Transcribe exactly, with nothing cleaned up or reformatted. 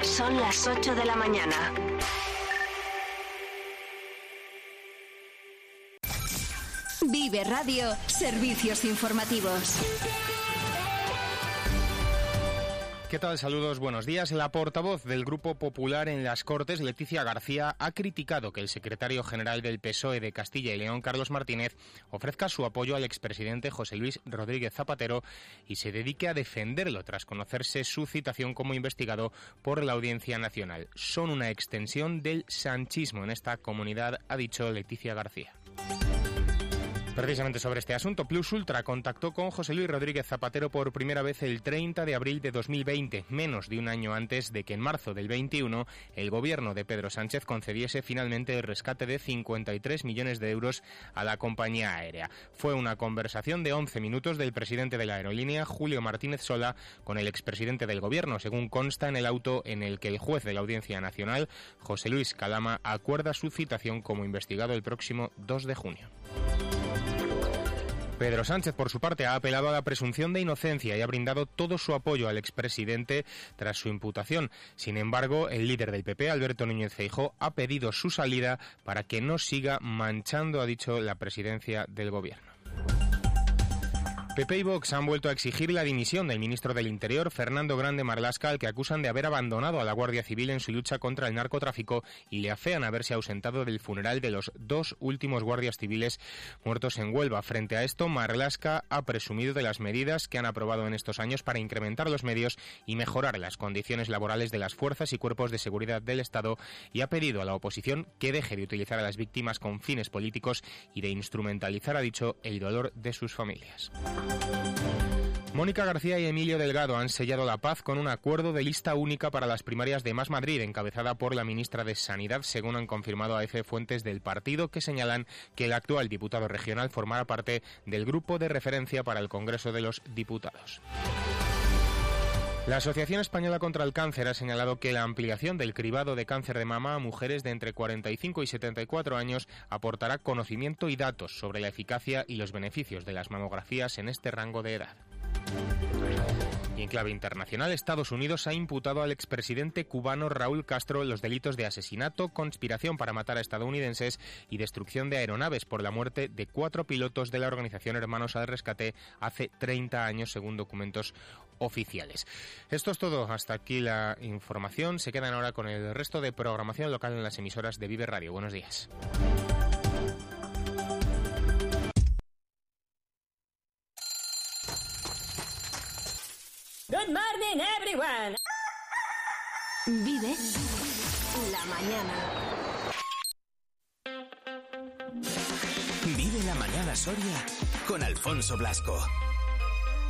Son las ocho de la mañana. Vive Radio, servicios informativos. ¿Qué tal? Saludos, buenos días. La portavoz del Grupo Popular en las Cortes, Leticia García, ha criticado que el secretario general del P S O E de Castilla y León, Carlos Martínez, ofrezca su apoyo al expresidente José Luis Rodríguez Zapatero y se dedique a defenderlo tras conocerse su citación como investigado por la Audiencia Nacional. Son una extensión del sanchismo en esta comunidad, ha dicho Leticia García. Precisamente sobre este asunto, Plus Ultra contactó con José Luis Rodríguez Zapatero por primera vez el treinta de abril de dos mil veinte, menos de un año antes de que en marzo del veintiuno el gobierno de Pedro Sánchez concediese finalmente el rescate de cincuenta y tres millones de euros a la compañía aérea. Fue una conversación de once minutos del presidente de la aerolínea, Julio Martínez Sola, con el expresidente del gobierno, según consta en el auto en el que el juez de la Audiencia Nacional, José Luis Calama, acuerda su citación como investigado el próximo dos de junio. Pedro Sánchez, por su parte, ha apelado a la presunción de inocencia y ha brindado todo su apoyo al expresidente tras su imputación. Sin embargo, el líder del P P, Alberto Núñez Feijóo, ha pedido su salida para que no siga manchando, ha dicho, la presidencia del gobierno. P P y Vox han vuelto a exigir la dimisión del ministro del Interior, Fernando Grande Marlaska, al que acusan de haber abandonado a la Guardia Civil en su lucha contra el narcotráfico y le afean haberse ausentado del funeral de los dos últimos guardias civiles muertos en Huelva. Frente a esto, Marlaska ha presumido de las medidas que han aprobado en estos años para incrementar los medios y mejorar las condiciones laborales de las fuerzas y cuerpos de seguridad del Estado y ha pedido a la oposición que deje de utilizar a las víctimas con fines políticos y de instrumentalizar, ha dicho, el dolor de sus familias. Mónica García y Emilio Delgado han sellado la paz con un acuerdo de lista única para las primarias de Más Madrid, encabezada por la ministra de Sanidad, según han confirmado a EFE fuentes del partido, que señalan que el actual diputado regional formará parte del grupo de referencia para el Congreso de los Diputados. La Asociación Española contra el Cáncer ha señalado que la ampliación del cribado de cáncer de mama a mujeres de entre cuarenta y cinco y setenta y cuatro años aportará conocimiento y datos sobre la eficacia y los beneficios de las mamografías en este rango de edad. Y en clave internacional, Estados Unidos ha imputado al expresidente cubano Raúl Castro los delitos de asesinato, conspiración para matar a estadounidenses y destrucción de aeronaves por la muerte de cuatro pilotos de la organización Hermanos al Rescate hace treinta años, según documentos oficiales. Esto es todo. Hasta aquí la información. Se quedan ahora con el resto de programación local en las emisoras de Vive Radio. Buenos días. Good morning, everyone. Vive la mañana. Vive la mañana Soria con Alfonso Blasco.